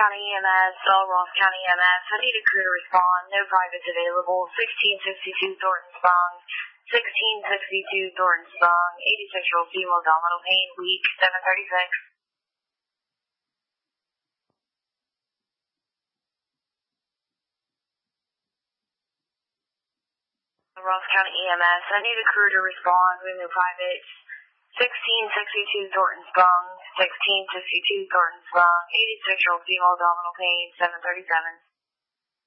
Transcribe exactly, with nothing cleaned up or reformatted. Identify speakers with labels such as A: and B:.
A: County E M S, all Ross County E M S. I need a crew to respond. No privates available. sixteen sixty-two Thornton Sprung. sixteen sixty-two Thornton Sprung. eighty-six-year-old female abdominal pain, weak, seven thirty-six. Ross County E M S. I need a crew to respond with no privates. sixteen sixty-two Thornton Sprung. sixteen sixty-two Thornton Sprung. eighty-six-year-old female abdominal pain, seven thirty-seven.